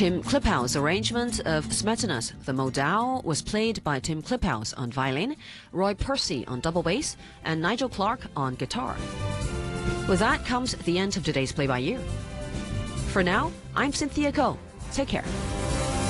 Tim Kliphaus' arrangement of Smetanas The Modal was played by Tim Kliphaus on violin, Roy Percy on double bass, and Nigel Clark on guitar. With that comes the end of today's Play By Ear. For now, I'm Cynthia Ko. Take care.